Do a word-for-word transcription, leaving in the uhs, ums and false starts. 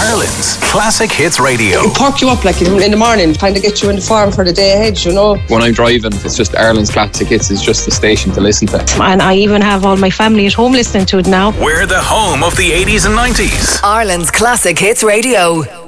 Ireland's Classic Hits Radio. It perk you up like in, in the morning, kind of get you in the form for the day ahead, you know. When I'm driving, it's just Ireland's Classic Hits is just the station to listen to. And I even have all my family at home listening to it now. We're the home of the eighties and nineties. Ireland's Classic Hits Radio.